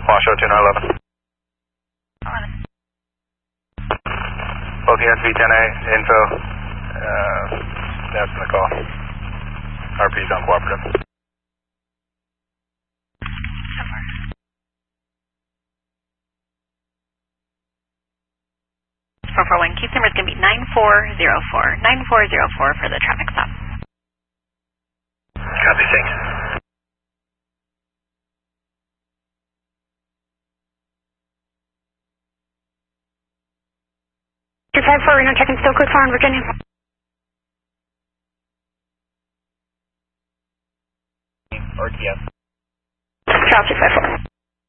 Washoe 2911. Both units V10A, info, that's in the call. RP's uncooperative. One Keith number is going to be 9404. 9404 for the traffic stop. Copy, thanks. Reno checking still code 4 in Virginia.